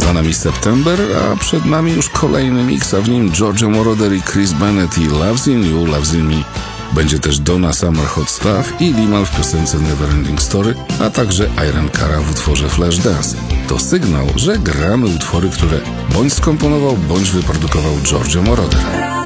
Za nami September, a przed nami już kolejny mix, a w nim Giorgio Moroder i Chris Bennett i Loves in You, Loves in Me. Będzie też Donna Summer Hot Stuff i Limal w piosence Neverending Story, a także Irene Cara w utworze Flashdance. To sygnał, że gramy utwory, które bądź skomponował, bądź wyprodukował Giorgio Moroder.